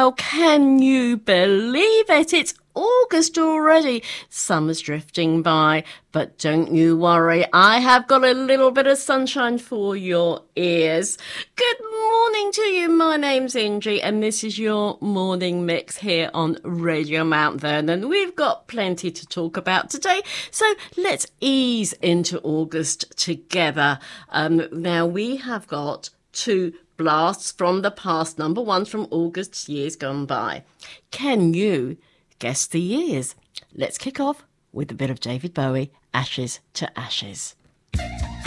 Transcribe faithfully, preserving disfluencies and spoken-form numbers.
Well, can you believe it? It's August already. Summer's drifting by, but don't you worry. I have got a little bit of sunshine for your ears. Good morning to you. My name's Ingie, and this is your morning mix here on Radio Mount Vernon. We've got plenty to talk about today, so let's ease into August together. Um, now, we have got two blasts from the past. Number one from August's years gone by. Can you guess the years? Let's kick off with a bit of David Bowie, Ashes to Ashes.